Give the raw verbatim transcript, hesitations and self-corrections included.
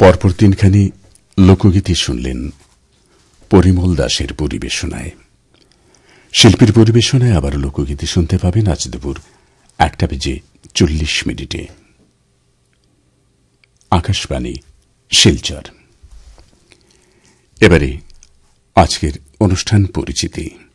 পরপর তিনখানি লোকগীতি শুনলেন পরিমল দাসের পরিবেশনায়। শিল্পীর পরিবেশনায় আবার লোকগীতি শুনতে পাবেন আজ দুপুর একটা বেজে চল্লিশ মিনিটে। আকাশবাণী শিলচর। এবারে আজকের অনুষ্ঠান পরিচিতি।